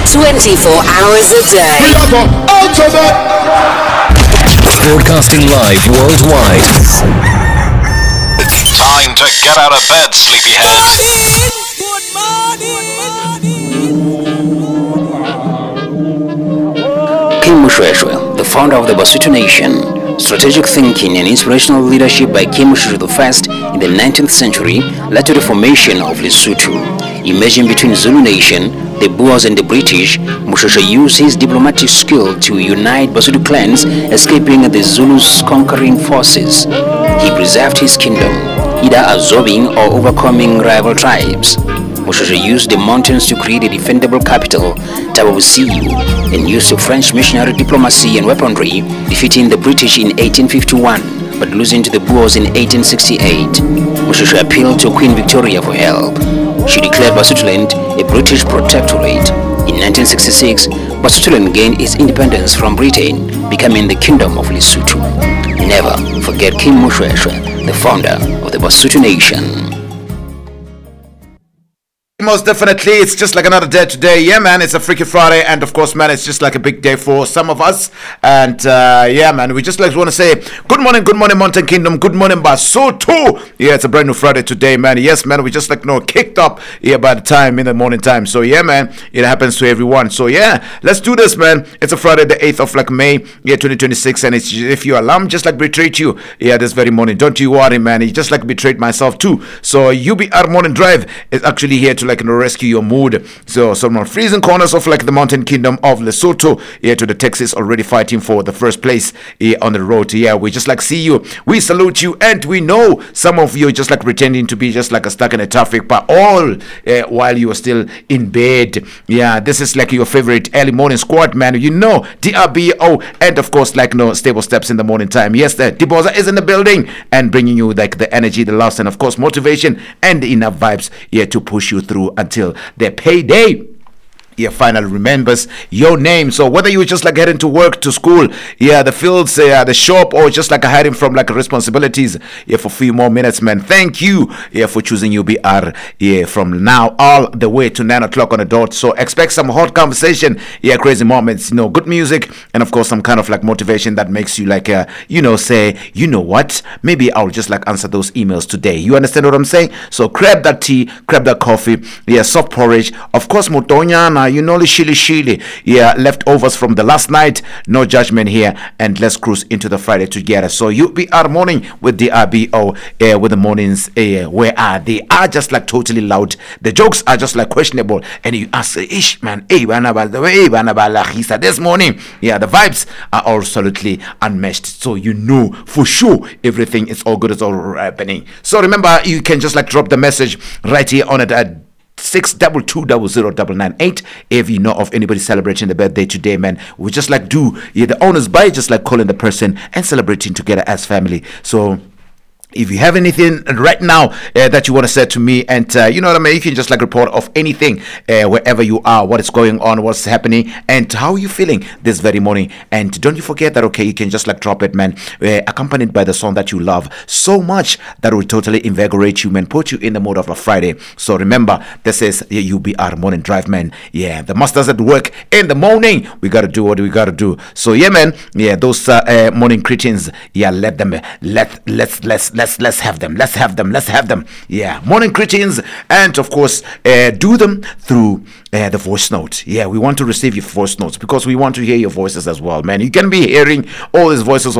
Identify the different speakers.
Speaker 1: 24 hours a day.
Speaker 2: Broadcasting live worldwide.
Speaker 3: Time to get out of bed, sleepyhead.
Speaker 4: Kim Mushweshwe, the founder of the Basutu Nation. Strategic thinking and inspirational leadership by Kim Mushweshwe I in the 19th century led to the formation of Lesotho. Emerging between Zulu Nation, the Boers and the British, Mushweshwe used his diplomatic skill to unite Basutu clans, escaping the Zulus' conquering forces. He preserved his kingdom, either absorbing or overcoming rival tribes. Mushweshwe used the mountains to create a defendable capital, Tabavusiu, and used the French missionary diplomacy and weaponry, defeating the British in 1851, but losing to the Boers in 1868. Mushweshwe appealed to Queen Victoria for help. She declared Basutoland a British protectorate. In 1966, Basutoland gained its independence from Britain, becoming the Kingdom of Lesotho. Never forget Kim Mushweshwe, the founder of the Basutu Nation.
Speaker 5: Most definitely, it's just like another day today. Yeah, man, it's a Freaky Friday, and of course, man, it's just like a big day for some of us. And yeah, man, we just like want to say good morning, Mountain Kingdom, good morning, Basutu. Yeah, it's a brand new Friday today, man. Yes, man, we just like kicked up here by the time in the morning time. So yeah, man, it happens to everyone. So yeah, let's do this, man. It's a Friday, the 8th of like May, yeah, 2026, and it's if your alarm just like betrayed you, yeah, this very morning. Don't you worry, man. It just like betrayed myself too. So UBR Morning Drive is actually here to like rescue your mood. So some freezing corners of like the Mountain Kingdom of Lesotho here to the Texas already fighting for the first place here on the road. Yeah, we just like see you, we salute you, and we know some of you just like pretending to be just like stuck in the traffic, but all while you are still in bed. Yeah, this is like your favorite early morning squad, man. You know, DRBO, and of course like stable steps in the morning time. Yes, the Diboza is in the building and bringing you like the energy, the laughs, and of course motivation and enough vibes here to push you through until their payday. Finally remembers your name. So whether you just like heading to work, to school, the fields, the shop, or just like hiding from like responsibilities for a few more minutes, man, thank you for choosing UBR from now all the way to 9 o'clock on the dot. So expect some hot conversation, crazy moments, good music, and of course some kind of like motivation that makes you like say, you know what, maybe I'll just like answer those emails today. You understand what I'm saying? So grab that tea, grab that coffee, soft porridge, of course motonyana, shili, leftovers from the last night. No judgment here, and let's cruise into the Friday together. So UBR morning with the RBO with the mornings where they are just like totally loud. The jokes are just like questionable, and you ask, ish man, this morning, the vibes are absolutely unmatched. So for sure everything is all good, it's all happening. So remember, you can just like drop the message right here on it at 622000998 if you know of anybody celebrating the birthday today, man. We just like do the honors by just like calling the person and celebrating together as family. So if you have anything right now that you want to say to me, and you know what I mean, you can just like report of anything wherever you are, what is going on, what's happening, and how you feeling this very morning. And don't you forget that, okay, you can just like drop it, man, accompanied by the song that you love so much that will totally invigorate you, man, put you in the mode of a Friday. So remember, this is UBR Morning Drive, man. Yeah, the masters at work in the morning. We gotta do what we gotta do. So yeah, man, those morning greetings, let them let's have them. Yeah, morning greetings, and of course do them through the voice note. We want to receive your voice notes because we want to hear your voices as well, man. You can be hearing all these voices